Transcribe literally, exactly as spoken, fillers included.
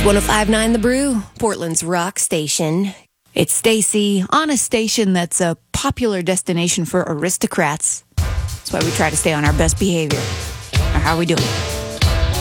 one oh five point nine The Brew, Portland's rock station. It's Stacy on a station that's a popular destination for aristocrats. That's why we try to stay on our best behavior. How are we doing?